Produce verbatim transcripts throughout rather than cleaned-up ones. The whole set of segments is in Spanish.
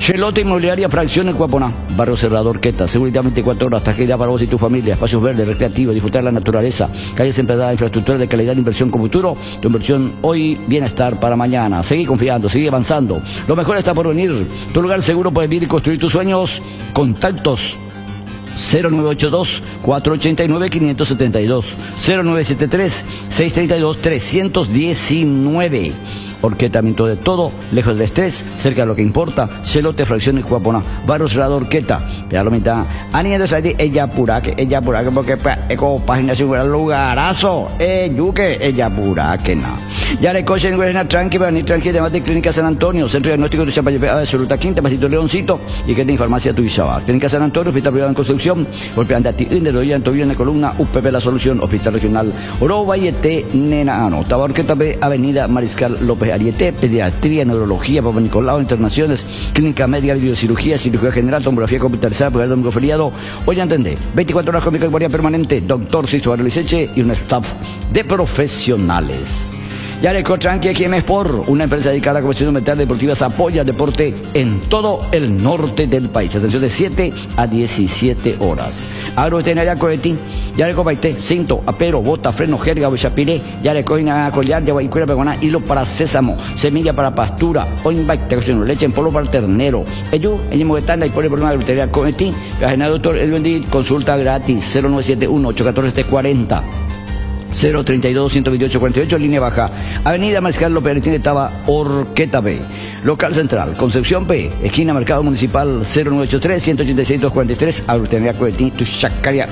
Chelote Inmobiliaria, Fracción en Cuaponá, Barrio Cerrado, Orqueta, seguridad veinticuatro horas, tranquilidad para vos y tu familia, espacios verdes, recreativos, disfrutar de la naturaleza, calles empedradas, infraestructura de calidad, inversión con futuro, tu inversión hoy, bienestar para mañana. Seguí confiando, seguí avanzando, lo mejor está por venir, tu lugar seguro para vivir y construir tus sueños. Contactos cero nueve ocho dos, cuatro ocho nueve, cinco siete dos, cero nueve siete tres, seis tres dos, tres uno nueve. Orquetamiento de todo, lejos del estrés, cerca de lo que importa. Chelote, Fracción en Cuaponá, Barrio Cerrado, Orqueta. Pero la mitad, Ani de Saidi, ella pura que, ella pura que, porque eco página sin un lugarazo, eh, yuque, ella pura que na. Ya le cochen, güey, tranqui, para ni tranqui, además de Clínica San Antonio, Centro Diagnóstico de Champaña, Absoluta Quinta, Pasito Leoncito, y que de Farmacia Tuizaba. Clínica San Antonio, Hospital Privado en Construcción, golpeando a ti, de Doya, en Tobillo, en la columna, U P P La Solución, Hospital Regional, Oro, Vallete, Nena, Ano, Tabarqueta B, Avenida Mariscal López Ariete, Pediatría, Neurología, Papa Nicolau, Internaciones, Clínica Médica, Biocirugía, Cirugía General, Tomografía Computarizada, Poder Domingo Feriado. Hoy entendé, veinticuatro horas con mi categoría permanente, doctor Sixto Barrio Liceche y un staff de profesionales. Yareco Tranqui, X M Sport, una empresa dedicada a la competición mental deportivas, apoya el deporte en todo el norte del país. Atención de siete a diecisiete horas. Agroveterinaria Coetín, Yareco Baité, cinto, apero, bota, freno, jerga, bochapiré, Yareco Ina Collar, Yaguaycuera, Pegoná, hilo para sésamo, semilla para pastura, oinbac, leche en polvo para ternero. Ello, en Moguetanda y por el problema de agroveterinaria Coetín, Cajena Doctor El Bendit, consulta gratis, cero nueve siete uno, ocho uno cuatro, siete cuatro cero. cero treinta y dos, ciento veintiocho, cuarenta y ocho, línea baja. Avenida Mariscal López Ariete, Taba, Orqueta B. Local Central, Concepción P, esquina Mercado Municipal, cero nueve ocho tres, ciento ochenta y seis, doscientos cuarenta y tres, Agroveterinaria Coetín, Tuchacaria,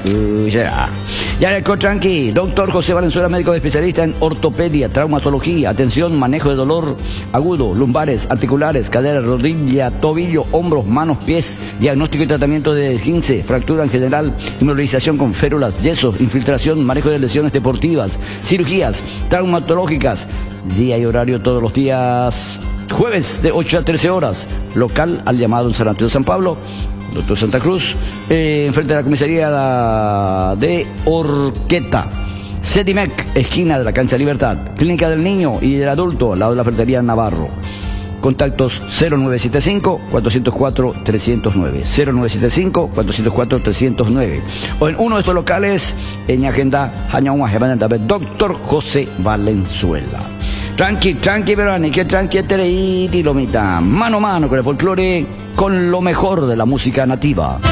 ya le tranqui, doctor José Valenzuela, médico especialista en ortopedia, traumatología, atención, manejo de dolor agudo, lumbares, articulares, cadera, rodilla, tobillo, hombros, manos, pies, diagnóstico y tratamiento de esguince, fractura en general, inmovilización con férulas, yesos, infiltración, manejo de lesiones deportivas, cirugías traumatológicas, día y horario todos los días jueves de ocho a trece horas, local al llamado en San Antonio de San Pablo, doctor Santa Cruz, eh, enfrente de la comisaría de Orqueta. Sedimec, esquina de la Cancha Libertad, Clínica del Niño y del Adulto, al lado de la ferretería Navarro. Contactos cero nueve siete cinco, cuatro cero cuatro, tres cero nueve, cero nueve siete cinco, cuatro cero cuatro, tres cero nueve. O en uno de estos locales, en agenda, doctor José Valenzuela. Tranqui, tranqui, verani, que tranqui, tereiti, lomita. Mano a mano con el folclore, con lo mejor de la música nativa.